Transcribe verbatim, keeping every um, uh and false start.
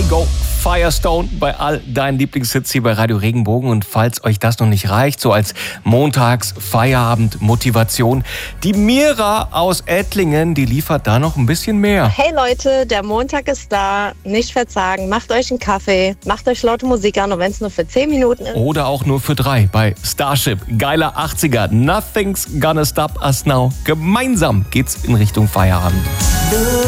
Go Firestone bei all deinen Lieblingshits hier bei Radio Regenbogen. Und falls euch das noch nicht reicht, so als Montags-Feierabend-Motivation, die Mira aus Ettlingen, die liefert da noch ein bisschen mehr. Hey Leute, der Montag ist da. Nicht verzagen. Macht euch einen Kaffee, macht euch laute Musik an, und wenn es nur für zehn Minuten ist. Oder auch nur für drei bei Starship. Geiler achtziger. Nothing's gonna stop us now. Gemeinsam geht's in Richtung Feierabend.